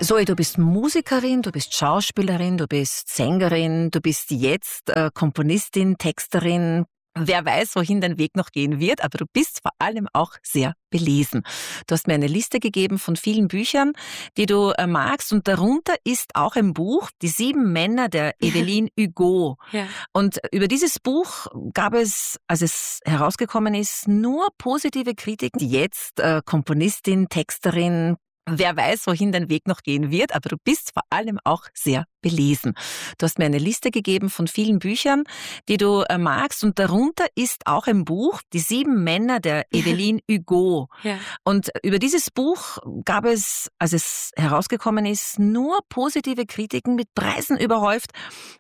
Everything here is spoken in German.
Zoe, du bist Musikerin, du bist Schauspielerin, du bist Sängerin, du bist jetzt Komponistin, Texterin. Wer weiß, wohin dein Weg noch gehen wird, aber du bist vor allem auch sehr belesen. Du hast mir eine Liste gegeben von vielen Büchern, die du magst, und darunter ist auch ein Buch, Die 7 Männer der Evelyn Hugo. Ja. Und über dieses Buch gab es, als es herausgekommen ist, nur positive Kritiken. Die jetzt Komponistin, Texterin. Wer weiß, wohin dein Weg noch gehen wird, aber du bist vor allem auch sehr belesen. Du hast mir eine Liste gegeben von vielen Büchern, die du magst, und darunter ist auch ein Buch, Die 7 Männer der Evelyn Hugo. Ja. Und über dieses Buch gab es, als es herausgekommen ist, nur positive Kritiken, mit Preisen überhäuft.